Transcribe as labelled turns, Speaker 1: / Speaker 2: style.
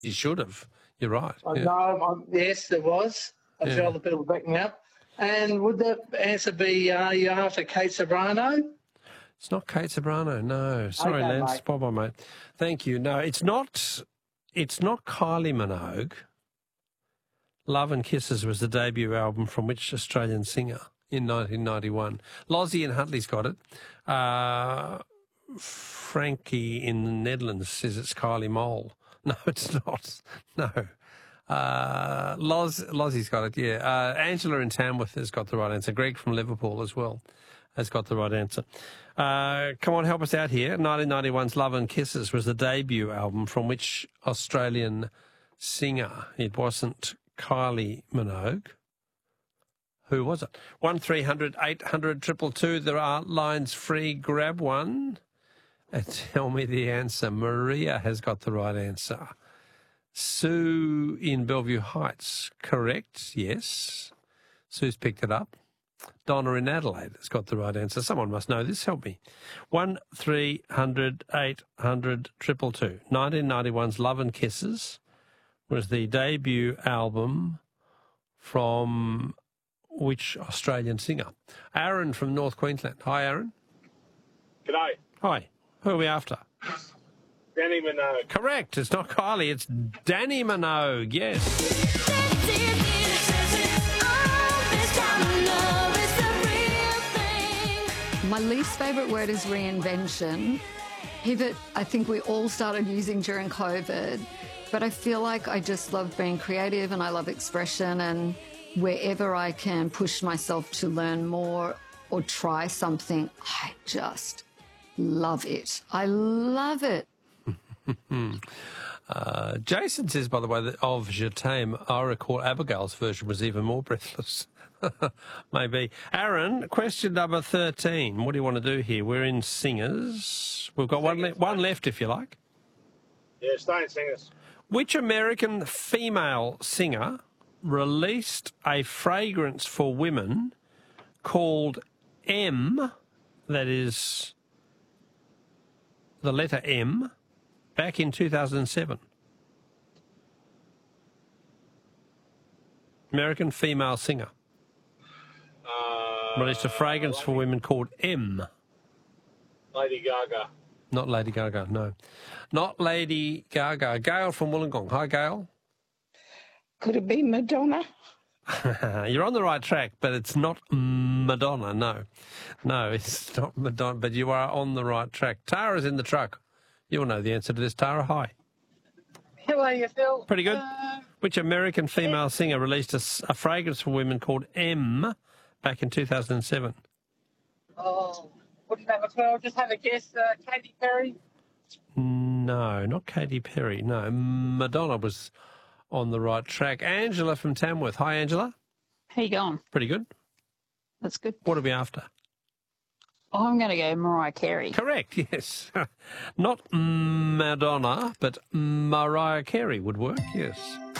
Speaker 1: You should have. You're right. Yeah.
Speaker 2: No, yes, there was. A few other people backing up. And would that answer be you after Kate Sobrano?
Speaker 1: It's not Kate Sobrano, no. Sorry,
Speaker 2: Okay,
Speaker 1: Lance.
Speaker 2: mate.
Speaker 1: Bye-bye, mate. Thank you. No, it's not Kylie Minogue. Love and Kisses was the debut album from which Australian singer in 1991. Lozzie in Huntley's got it. Frankie in the Netherlands says it's Kylie Mole. No, it's not. No. Lozzie's got it, yeah. Angela in Tamworth has got the right answer. Greg from Liverpool as well has got the right answer. Come on, help us out here. 1991's Love and Kisses was the debut album from which Australian singer? It wasn't Kylie Minogue. Who was it? 1300 800 222. There are lines free. Grab one and tell me the answer. Maria has got the right answer. Sue in Bellevue Heights, correct? Yes. Sue's picked it up. Donna in Adelaide has got the right answer. Someone must know this. Help me. 1300 800 222. 1991's Love and Kisses was the debut album from which Australian singer? Aaron from North Queensland. Hi, Aaron.
Speaker 3: G'day.
Speaker 1: Hi. Who are we after?
Speaker 3: Danny Minogue.
Speaker 1: Correct. It's not Kylie. It's Danny Minogue. Yes.
Speaker 4: My least favourite word is reinvention. Pivot, I think we all started using during COVID, but I feel like I just love being creative and I love expression, and wherever I can push myself to learn more or try something, I just love it. I love it.
Speaker 1: Jason says, by the way, that of Je t'aime, I recall Abigail's version was even more breathless. Maybe. Aaron, question number 13. What do you want to do here? We're in singers. We've got one left, if you like.
Speaker 3: Yeah, stay in singers.
Speaker 1: Which American female singer released a fragrance for women called M, that is the letter M, back in 2007? American female singer. Released a fragrance for women called M.
Speaker 3: Lady Gaga.
Speaker 1: Not Lady Gaga, no. Not Lady Gaga. Gail from Wollongong. Hi, Gail.
Speaker 5: Could it be Madonna?
Speaker 1: You're on the right track, but it's not Madonna, no. No, it's not Madonna, but you are on the right track. Tara's in the truck. You'll know the answer to this, Tara. Hi.
Speaker 5: How are you, Phil?
Speaker 1: Pretty good. Which American female singer released a fragrance for women called M back in 2007?
Speaker 5: Oh, wouldn't have a clue. I'll just have a guess. Katy Perry?
Speaker 1: No, not Katy Perry. No, Madonna was on the right track. Angela from Tamworth. Hi, Angela.
Speaker 6: How you going?
Speaker 1: Pretty good.
Speaker 6: That's good.
Speaker 1: What are we after?
Speaker 6: I'm going to go Mariah Carey.
Speaker 1: Correct, yes. Not Madonna, but Mariah Carey would work, yes.